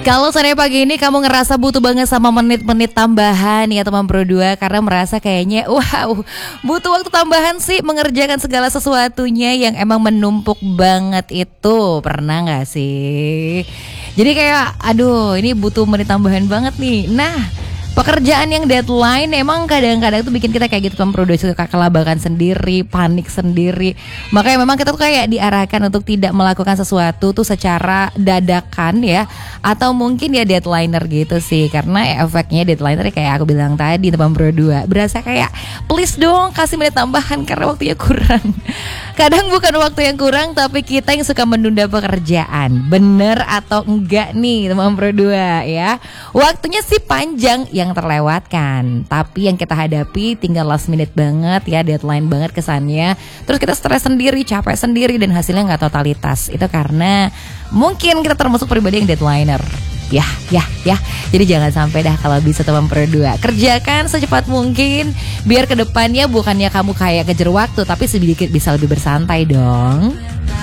Kalau sore pagi ini kamu ngerasa butuh banget sama menit-menit tambahan ya teman Pro 2, karena merasa kayaknya wow, butuh waktu tambahan sih mengerjakan segala sesuatunya yang emang menumpuk banget itu. Pernah gak sih? Jadi kayak aduh ini butuh menit tambahan banget nih. Nah, pekerjaan yang deadline emang kadang-kadang tuh bikin kita kayak gitu kan, produksi kelabakan sendiri, panik sendiri. Makanya memang kita tuh kayak diarahkan untuk tidak melakukan sesuatu tuh secara dadakan ya, atau mungkin ya deadliner gitu sih. Karena efeknya deadliner kayak aku bilang tadi teman Pro 2, berasa kayak please dong kasih menit tambahan karena waktunya kurang. Kadang bukan waktu yang kurang, tapi kita yang suka menunda pekerjaan. Bener atau enggak nih teman Pro 2 ya? Waktunya sih panjang yang terlewatkan, tapi yang kita hadapi tinggal last minute banget ya, deadline banget kesannya. Terus kita stres sendiri, capek sendiri, dan hasilnya gak totalitas. Itu karena mungkin kita termasuk pribadi yang deadliner. Ya. Jadi jangan sampai dah kalau bisa teman Pro 2. Kerjakan secepat mungkin, biar kedepannya bukannya kamu kayak kejar waktu, tapi sedikit bisa lebih bersantai dong.